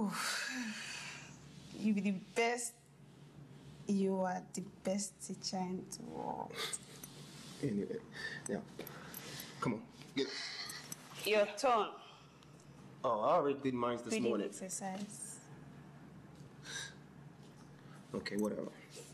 You be the best. You are the best teacher in the world. Anyway, now, come on, get it. Your turn. Oh, I already did mine this morning. Exercise. Okay, whatever.